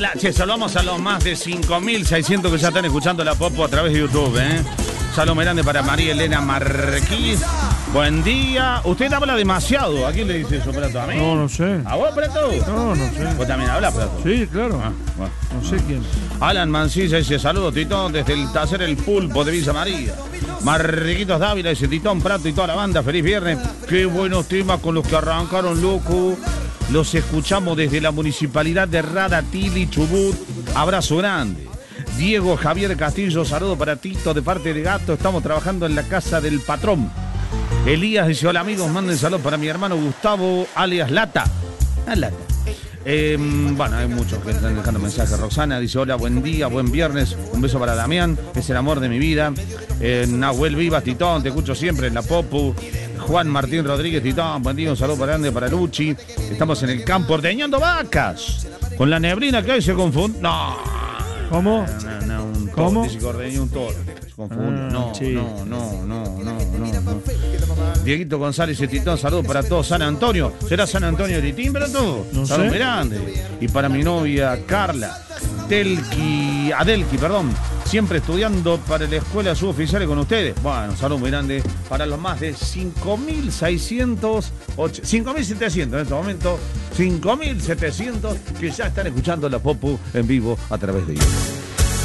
Saludamos a los más de 5.600 que ya están escuchando la Popo a través de YouTube, Saludo grande para María Elena Marquís. Buen día. Usted habla demasiado. ¿A quién le dice eso, Prato? ¿A mí? No sé. ¿A vos, Prato? No sé. ¿Vos también hablas, Prato? Sí, claro. Bueno. No sé quién. Alan Mancilla dice: saludos, Titón, desde el taller El Pulpo de Villa María. Marriquitos Dávila dice: Titón, Prato y toda la banda, feliz viernes. Qué buenos temas con los que arrancaron, loco. Los escuchamos desde la municipalidad de Radatili, Chubut. Abrazo grande. Diego Javier Castillo, saludo para Tito de parte de Gato. Estamos trabajando en la casa del patrón. Elías dice: hola amigos, manden saludos para mi hermano Gustavo, alias Lata. Lata. Bueno, hay muchos que están dejando mensajes. Roxana dice: hola, buen día, buen viernes. Un beso para Damián, es el amor de mi vida. Nahuel Vivas, Titón, te escucho siempre en la Popu. Juan Martín Rodríguez, Titón, buen día, un saludo para grande para Luchi. Estamos en el campo ordeñando vacas. Con la neblina que hay se confunde. No. ¿Cómo? No, un toro. ¿Cómo? Dice que ordeñé un toro. Se confunde. Sí. No. Dieguito González y Titón, saludos para todos. San Antonio. ¿Será San Antonio de Titín, pero todo? No sé. Saludos grande. Y para mi novia Carla. Adelki, siempre estudiando para la escuela suboficial con ustedes. Bueno, saludos muy grande para los más de 5.700 en este momento, 5.700 que ya están escuchando la Popu en vivo a través de YouTube.